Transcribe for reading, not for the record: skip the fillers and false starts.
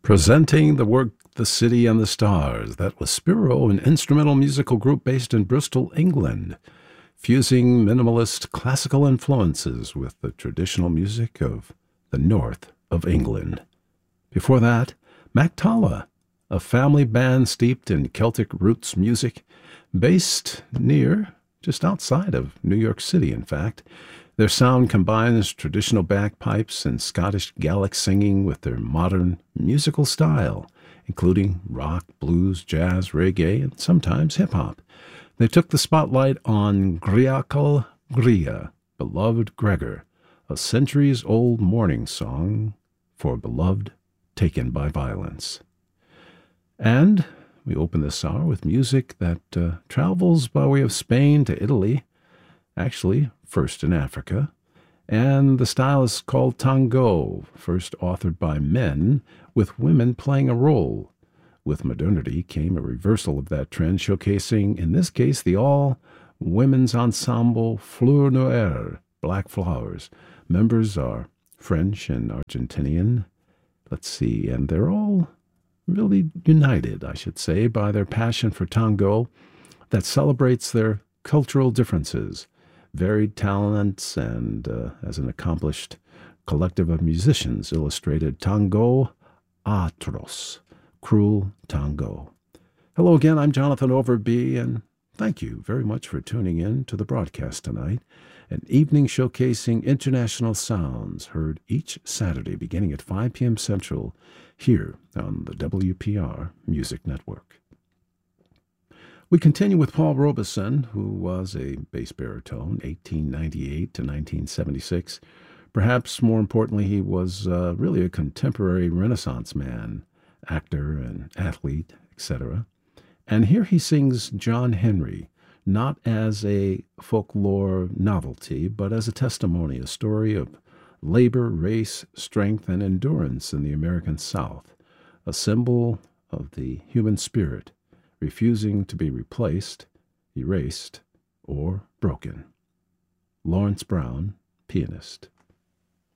Presenting the work The City and the Stars. That was Spiro, an instrumental musical group based in Bristol, England, fusing minimalist classical influences with the traditional music of the north of England. Before that, Mactala, a family band steeped in Celtic roots music, based just outside of New York City, in fact. Their sound combines traditional bagpipes and Scottish Gaelic singing with their modern musical style, including rock, blues, jazz, reggae, and sometimes hip-hop. They took the spotlight on Griachal Gria, Beloved Gregor, a centuries-old mourning song for beloved taken by violence. And we open this hour with music that travels by way of Spain to Italy, actually first in Africa, and the style is called tango, first authored by men, with women playing a role. With modernity came a reversal of that trend, showcasing, in this case, the all-women's ensemble Fleur Noire, Black Flowers. Members are French and Argentinian. And they're all really united, I should say, by their passion for tango that celebrates their cultural differences, varied talents, and as an accomplished collective of musicians illustrated Tango Atroz, Cruel Tango. Hello again, I'm Jonathan Overby, and thank you very much for tuning in to the broadcast tonight, an evening showcasing international sounds heard each Saturday beginning at 5 p.m. Central here on the WPR Music Network. We continue with Paul Robeson, who was a bass baritone, 1898 to 1976. Perhaps more importantly, he was really a contemporary Renaissance man, actor and athlete, etc. And here he sings John Henry, not as a folklore novelty, but as a testimony, a story of labor, race, strength, and endurance in the American South, a symbol of the human spirit, refusing to be replaced, erased, or broken. Lawrence Brown, pianist.